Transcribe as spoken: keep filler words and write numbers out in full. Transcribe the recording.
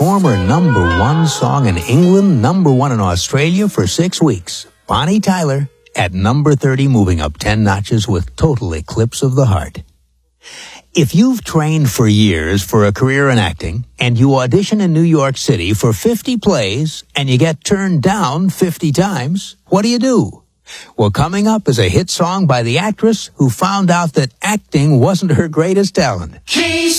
Former number one song in England, number one in Australia for six weeks. Bonnie Tyler at number thirty, moving up ten notches with Total Eclipse of the Heart. If you've trained for years for a career in acting and you audition in New York City for fifty plays and you get turned down fifty times, what do you do? Well, coming up is a hit song by the actress who found out that acting wasn't her greatest talent. Case